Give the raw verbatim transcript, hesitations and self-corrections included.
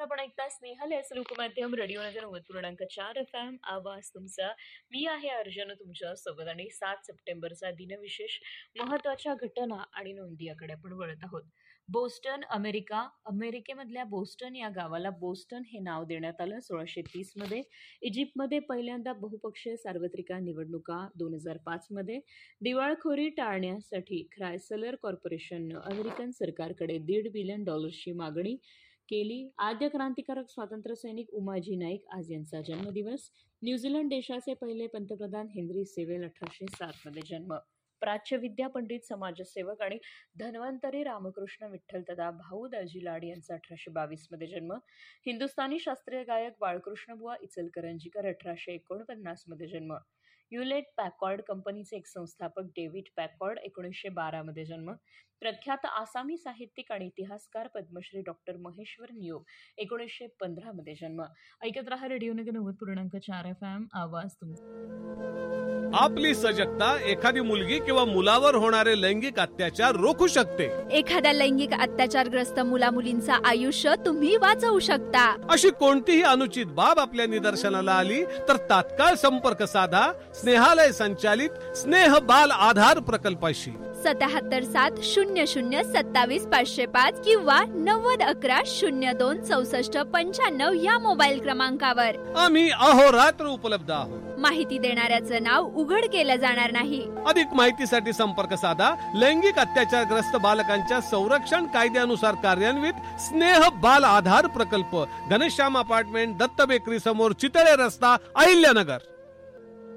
आपण ऐकता स्नेहालय लोकमाध्यम रेडिओ नगर नव्वद पूर्णांक चार एफ एम आवाज तुमचा. मी आहे अर्जुन तुमच्या सोबत आणि सात सप्टेंबरचा दिनविशेष महत्वाच्या घटना आणि नोंदी याकडे आपण वळत आहोत. बोस्टन अमेरिका अमेरिकेमधल्या बोस्टन या गावाला बोस्टन हे नाव देण्यात आलं सोळाशे तीस मध्ये. इजिप्तमध्ये पहिल्यांदा बहुपक्षीय सार्वत्रिक निवडणुका दोन हजार पाच मध्ये. दिवाळखोरी टाळण्यासाठी ख्रायसलर कॉर्पोरेशननं अमेरिकन सरकारकडे दीड बिलियन डॉलर्सची मागणी केली. आद्य क्रांतिकारक स्वातंत्र्य सैनिक उमाजी नाईक आज यांचा जन्मदिवस. न्यूझीलंड देशाचे पहिले पंतप्रधान हेनरी सेवेल अठराशे सात मध्ये जन्म. प्राच्यविद्या पंडित समाजसेवक आणि धन्वंतरी रामकृष्ण विठ्ठल तथा भाऊ दाजी लाड यांचा अठराशे बावीस मध्ये जन्म. हिंदुस्थानी शास्त्रीय गायक बाळकृष्णबुवा इचलकरंजीकर अठराशे एकोणपन्नास मध्ये जन्म. युलेट पॅकॉर्ड कंपनीचे एक संस्थापक डेव्हिड पॅकॉर्ड एकोणीसशे बारा मध्ये जन्म. प्रख्यात आसामी साहित्यिक आणि इतिहासकार पद्मश्री डॉक्टर महेश्वर नियोग एकोणीसशे पंधरा मध्ये जन्म. ऐकत रहा रेडिओ नगर नव्वद पूर्णांक चार एफ एम आवाज तुमचा. आपली सजगता एखादी मुलगी किंवा मुलावर होणारे लैंगिक अत्याचार रोखू शकते. एखाद्या लैंगिक अत्याचारग्रस्त मुला मुलींचं आयुष्य तुम्ही वाचवू शकता. अशी कोणतीही अनुचित बाब आपल्या निदर्शनाला आली तर तात्काळ संपर्क साधा स्नेहालय संचालित स्नेह बाल आधार प्रकल्पाशी. सत्याहत्तर सात शून्य शून्य सत्तावीस पाचशे पाच किंवा नव्वद अकरा शून्य दोन चौसष्ट पंच्याण्णव या मोबाईल क्रमांकावर आम्ही अहोरात्र उपलब्ध आहोत. माहिती देणाऱ्याचं नाव उघड केलं जाणार नाही. अधिक माहितीसाठी संपर्क साधा लैंगिक अत्याचारग्रस्त बालकांच्या संरक्षण कायद्यानुसार कार्यान्वित स्नेह बाल आधार प्रकल्प, घनश्याम अपार्टमेंट, दत्त बेकरी समोर, चितळे रस्ता, अहिल्यानगर.